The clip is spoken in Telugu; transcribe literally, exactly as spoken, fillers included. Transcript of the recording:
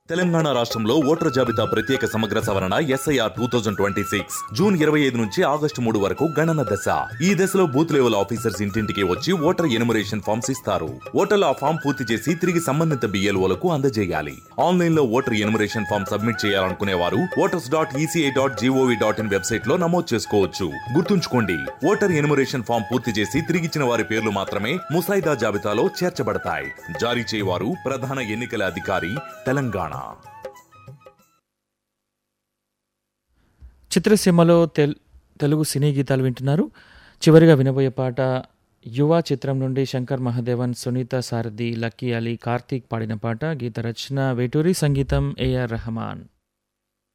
తెలంగాణ రాష్ట్రంలో ఓటర్ జాబితా ప్రత్యేక సమగ్ర సవరణ SIR two thousand twenty six June ఇరవై ఐదు నుంచి ఆగస్టు మూడు వరకు గణన దశ. ఈ దశలో బూత్ లెవెల్ ఆఫీసర్స్ ఇంటింటికి వచ్చి ఓటర్ ఎనుమరేషన్ ఫామ్స్ ఇస్తారు. ఓటర్లు ఆ ఫామ్ పూర్తి చేసి తిరిగి సంబంధిత బిఎల్ఓలకు అందజేయాలి. ఆన్లైన్ లో ఓటర్ ఎనుమరేషన్ ఫామ్ సబ్మిట్ చేయాలనుకునే వారు voters dot ECI dot GOV dot in website లో నమోదు చేసుకోవచ్చు. గుర్తుంచుకోండి, ఓటర్ ఎనుమరేషన్ ఫామ్ పూర్తి చేసి తిరిగిచ్చిన వారి పేర్లు మాత్రమే ముసాయిదా జాబితాలో చేర్చబడతాయి. జారీ చేయవారు ప్రధాన ఎన్నికల అధికారి, తెలంగాణ. చిత్రసీమలో తెల్ తెలుగు సినీ గీతాలు వింటున్నారు. చివరిగా వినబోయే పాట యువ చిత్రం నుండి శంకర్ మహాదేవన్, సునీత సారథి, లక్కీ అలీ, కార్తీక్ పాడిన పాట. గీత రచన వేటూరి, సంగీతం ఏఆర్ రెహమాన్.